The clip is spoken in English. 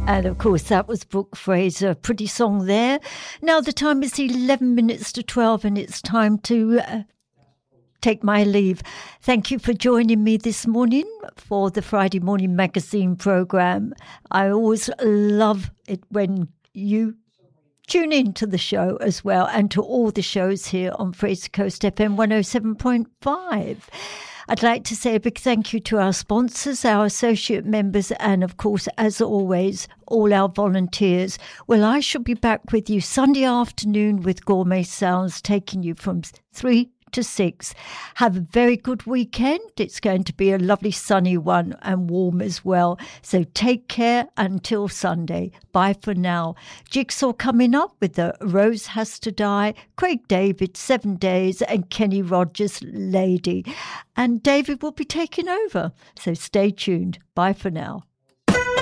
And of course, that was Brooke Fraser. Pretty song there. Now the time is 11 minutes to 12 and it's time to take my leave. Thank you for joining me this morning for the Friday Morning Magazine programme. I always love it when you tune in to the show as well and to all the shows here on Fraser Coast FM 107.5. I'd like to say a big thank you to our sponsors, our associate members, and of course, as always, all our volunteers. Well, I shall be back with you Sunday afternoon with Gourmet Sounds, taking you from 3 to 6. Have a very good weekend. It's going to be a lovely sunny one and warm as well. So take care until Sunday. Bye for now. Jigsaw coming up with The Rose Has to Die, Craig David, 7 Days, and Kenny Rogers, Lady. And David will be taking over. So stay tuned. Bye for now.